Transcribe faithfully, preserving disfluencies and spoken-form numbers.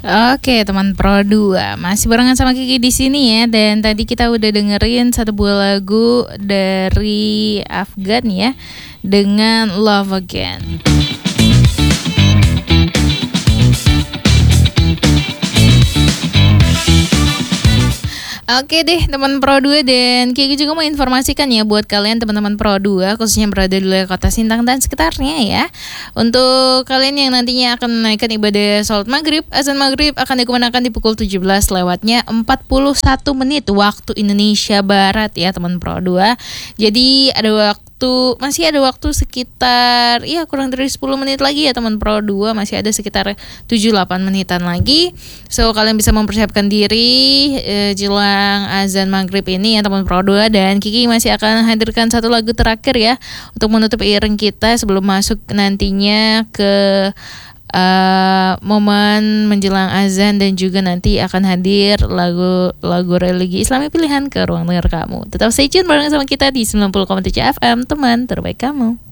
Oke, teman Pro dua masih barengan sama Kiki di sini ya. Dan tadi kita udah dengerin satu buah lagu dari Afgan ya, dengan Love Again. Oke deh teman Pro dua, dan Kiki juga mau informasikan ya buat kalian teman-teman Pro dua khususnya berada di wilayah Kota Sintang dan sekitarnya ya. Untuk kalian yang nantinya akan menaikkan ibadah salat maghrib, azan maghrib akan dikumandangkan di pukul tujuh belas lewatnya empat puluh satu menit waktu Indonesia Barat ya teman Pro dua. Jadi ada waktu Tuh, masih ada waktu sekitar ya kurang dari sepuluh menit lagi ya teman Pro dua, masih ada sekitar tujuh delapan menitan lagi. So kalian bisa mempersiapkan diri eh, jelang azan maghrib ini ya teman Pro dua, dan Kiki masih akan hadirkan satu lagu terakhir ya untuk menutup iring kita sebelum masuk nantinya ke Uh, momen menjelang azan, dan juga nanti akan hadir lagu-lagu religi Islami pilihan ke ruang dengar kamu. Tetap stay tune bareng sama kita di sembilan puluh koma tujuh F M, teman terbaik kamu.